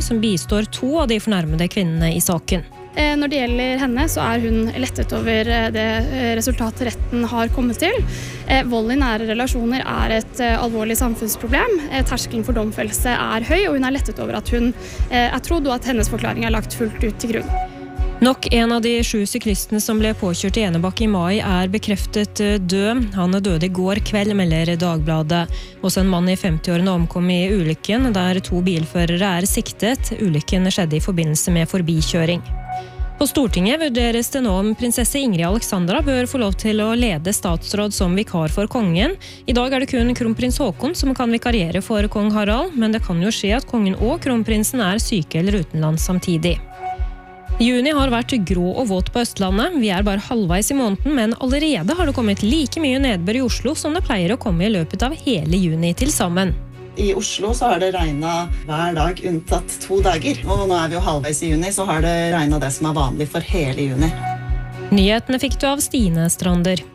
som bistår 2 av de fornærmede kvinnene i saken. Når det gjelder henne, så hun lettet over det resultatet retten har kommet til. Vold i nære relasjoner et alvorlig samfunnsproblem. Terskelen for domfellelse høy, og hun lettet over at hun trodd, og at hennes forklaring lagt fullt ut til grunn. Nok en av de 7 syklistene som ble påkjørt i Enebakk i mai bekreftet død. Han døde i går kveld, melder Dagbladet. Også en mann i 50-årene omkom i ulykken, der 2 bilførere siktet. Ulykken skjedde i forbindelse med forbikjøring. På Stortinget vurderes det nå om prinsesse Ingrid Alexandra bør få lov til å lede statsråd som vikar for kongen. I dag det kun kronprins Haakon som kan vikariere for kong Harald, men det kan jo skje at kongen og kronprinsen syke eller utenlands samtidig. Juni har vært grå og våt på Østlandet. Vi bare halvveis i måneden, men allerede har det kommet like mye nedbør i Oslo som det pleier å komme i løpet av hele juni til sammen. I Oslo så har det regnet hver dag unntatt 2 dager. Og nå vi jo halvveis i juni, så har det regnet det som vanlig for hele juni. Nyhetene fikk du av Stine Strander.